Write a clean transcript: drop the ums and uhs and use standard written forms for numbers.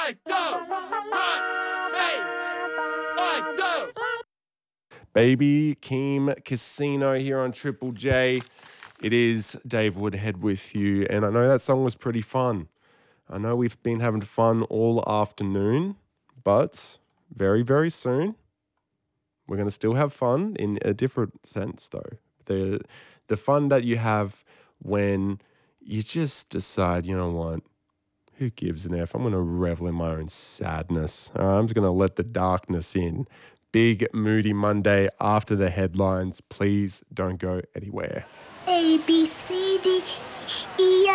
I go. I go. Baby Keem Casino here on Triple J. It is Dave Woodhead with you, and I know that song was pretty fun. I know we've been having fun all afternoon, but very, very soon we're going to still have fun in a different sense, though. The fun that you have when you just decide, you know what, who gives an F? I'm going to revel in my own sadness. I'm just going to let the darkness in. Big Moody Monday after the headlines. Please don't go anywhere. A, B, C, D, E,